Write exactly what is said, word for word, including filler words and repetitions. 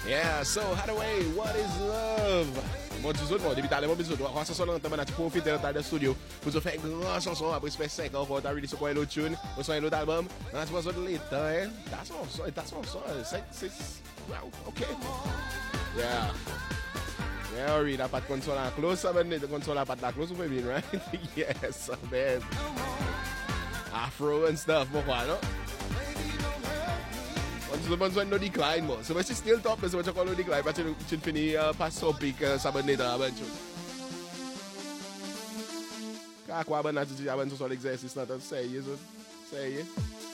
Yeah, so Hathaway, what is love? Bon, tu autres, bon, depuis t'as les bons bisous. On s'en dans t'as profité dans le studio pour se faire une grande chanson après se faire cinq ans encore t'as release quoi l'autre tune, on sort l'autre album. On a besoin de l'état, hein. That's all, so that's all, so six six. Wow, okay. Yeah. Yeah, read that part console and close, seven the console part that close for me, right? Yes, man. Afro and stuff, more no? Once the ones no decline more. So when she's still top, so what you call no decline, but you should finish uh, pass so big uh, seven later eventually. Kakwa ba na titi aban so exercise not to say, you say, yeah.